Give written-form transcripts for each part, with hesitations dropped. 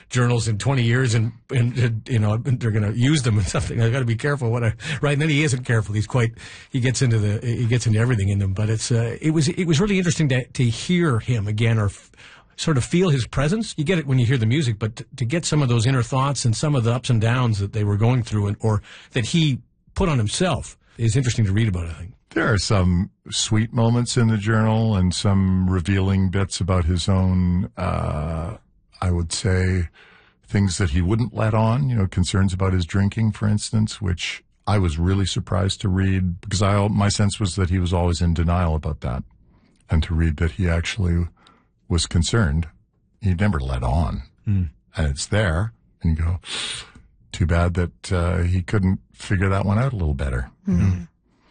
journals in 20 years, and you know, they're going to use them and something. I've got to be careful what I write. And then he isn't careful. He gets into everything in them. But it was really interesting to hear him again, or sort of feel his presence. You get it when you hear the music, but to get some of those inner thoughts and some of the ups and downs that they were going through, or that he put on himself, is interesting to read about, I think. There are some sweet moments in the journal and some revealing bits about his own, I would say, things that he wouldn't let on, you know, concerns about his drinking, for instance, which I was really surprised to read, because my sense was that he was always in denial about that. And to read that he actually was concerned, he never let on. And it's there, and you go, too bad that he couldn't figure that one out a little better. And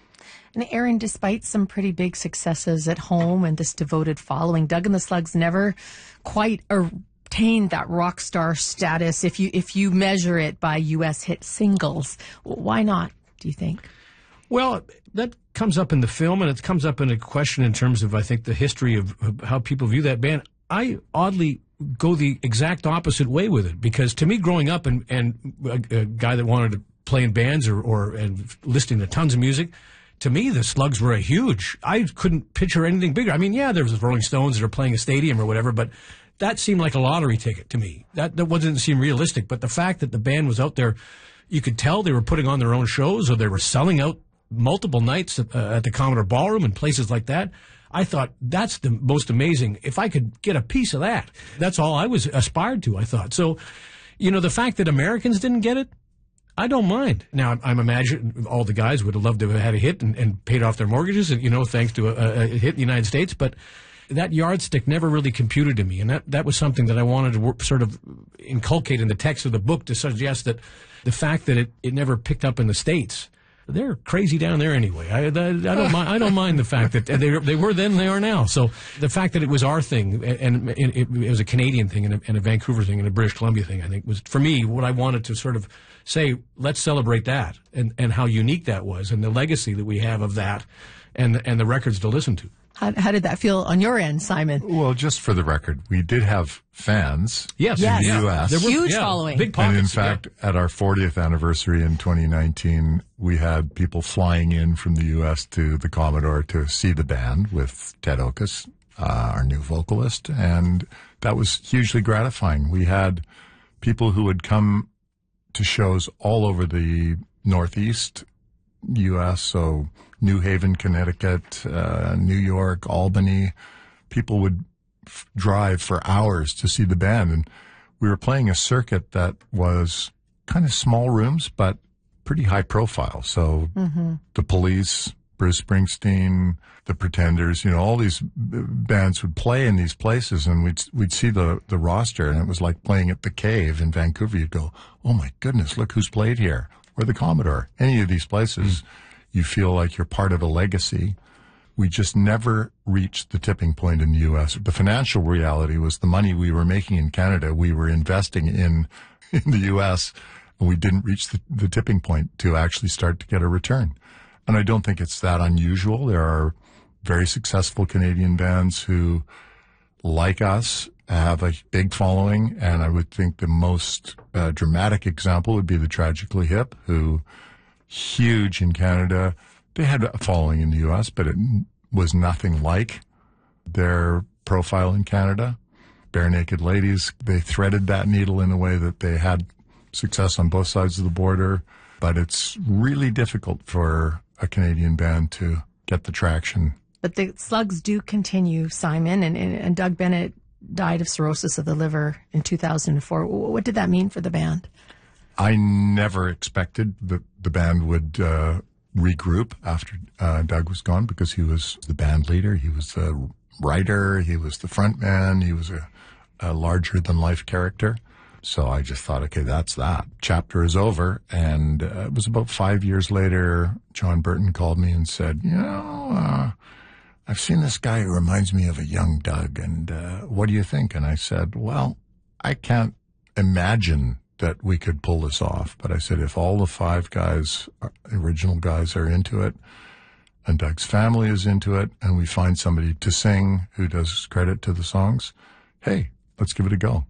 Aaron, despite some pretty big successes at home and this devoted following, Doug and the Slugs never quite attained that rock star status if you measure it by U.S. hit singles. Why not, do you think? Well, that comes up in the film, and it comes up in a question in terms of, I think, the history of how people view that band. I oddly go the exact opposite way with it, because to me, growing up and a guy that wanted to play in bands and listening to tons of music, to me, the Slugs were I couldn't picture anything bigger. I mean, yeah, there was the Rolling Stones that are playing a stadium or whatever, but that seemed like a lottery ticket to me. That didn't seem realistic. But the fact that the band was out there, you could tell they were putting on their own shows, or they were selling out multiple nights at the Commodore Ballroom and places like that. I thought, that's the most amazing. If I could get a piece of that, that's all I was aspired to, I thought. So, you know, the fact that Americans didn't get it, I don't mind. Now, I'm imagining all the guys would have loved to have had a hit and paid off their mortgages, and, you know, thanks to a hit in the United States. But that yardstick never really computed to me. And that was something that I wanted to sort of inculcate in the text of the book, to suggest that the fact that it never picked up in the States, they're crazy down there anyway. I don't mind the fact that they were then, they are now. So the fact that it was our thing, and it was a Canadian thing and a Vancouver thing and a British Columbia thing, I think was, for me, what I wanted to sort of say, let's celebrate that and how unique that was, and the legacy that we have of that, and the records to listen to. How did that feel on your end, Simon? Well, just for the record, we did have fans in the U.S. There were huge following. Big pockets, and in fact, at our 40th anniversary in 2019, we had people flying in from the U.S. to the Commodore to see the band with Ted Okus, our new vocalist, and that was hugely gratifying. We had people who would come to shows all over the Northeast U.S., so New Haven, Connecticut, New York, Albany. People would drive for hours to see the band, and we were playing a circuit that was kind of small rooms, but pretty high profile. So the Police, Bruce Springsteen, the Pretenders, you know, all these bands would play in these places, and we'd see the roster, and it was like playing at the Cave in Vancouver. You'd go, oh my goodness, look who's played here. Or the Commodore. Any of these places, you feel like you're part of a legacy. We just never reached the tipping point in the U.S. The financial reality was the money we were making in Canada, we were investing in the U.S., and we didn't reach the tipping point to actually start to get a return. And I don't think it's that unusual. There are very successful Canadian bands who, like us, have a big following, and I would think the most dramatic example would be the Tragically Hip, who, huge in Canada. They had a following in the U.S., but it was nothing like their profile in Canada. Bare Naked Ladies, they threaded that needle in a way that they had success on both sides of the border, but it's really difficult for a Canadian band to get the traction. But the Slugs do continue, Simon, and Doug Bennett died of cirrhosis of the liver in 2004. What did that mean for the band? I never expected that the band would regroup after Doug was gone, because he was the band leader, he was the writer, he was the front man, he was a larger-than-life character. So I just thought, okay, that's that. Chapter is over. And it was about 5 years later, John Burton called me and said, you know, I've seen this guy who reminds me of a young Doug, and what do you think? And I said, well, I can't imagine that we could pull this off. But I said, if all the five guys, original guys, are into it, and Doug's family is into it, and we find somebody to sing who does credit to the songs, hey, let's give it a go.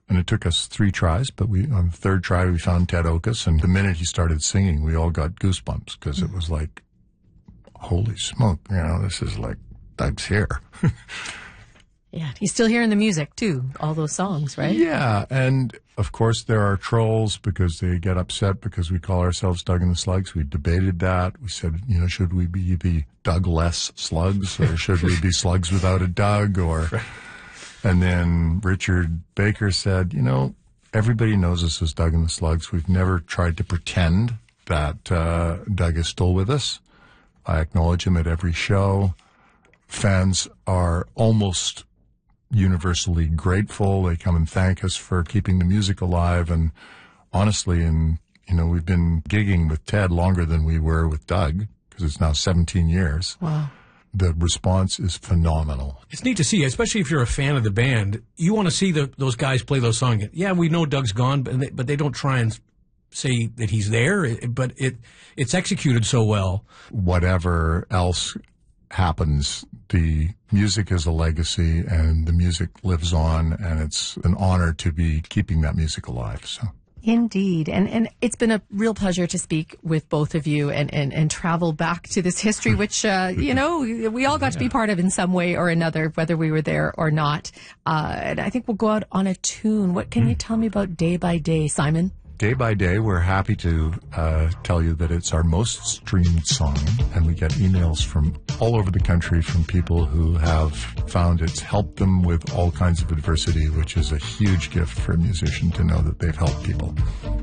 And it took us 3 tries, but on the 3rd try, we found Ted Okus. And the minute he started singing, we all got goosebumps because it was like, holy smoke, this is like Doug's here. Yeah, he's still hearing the music, too, all those songs, right? Yeah, and of course there are trolls because they get upset because we call ourselves Doug and the Slugs. We debated that. We said, should we be the Doug-less Slugs, or should we be Slugs without a Doug? And then Richard Baker said, everybody knows us as Doug and the Slugs. We've never tried to pretend that Doug is still with us. I acknowledge him at every show. Fans are almost universally grateful. They come and thank us for keeping the music alive. And honestly, we've been gigging with Ted longer than we were with Doug, because it's now 17 years. Wow. The response is phenomenal. It's neat to see, especially if you're a fan of the band. You want to see those guys play those songs. Yeah, we know Doug's gone, but they don't try and say that he's there. But it's executed so well. Whatever else happens, the music is a legacy, and the music lives on, and it's an honor to be keeping that music alive. So. Indeed. And it's been a real pleasure to speak with both of you and travel back to this history, which, we all got to be part of in some way or another, whether we were there or not. And I think we'll go out on a tune. What can you tell me about Day by Day, Simon? Day by Day, we're happy to tell you that it's our most streamed song, and we get emails from all over the country from people who have found it's helped them with all kinds of adversity, which is a huge gift for a musician to know that they've helped people.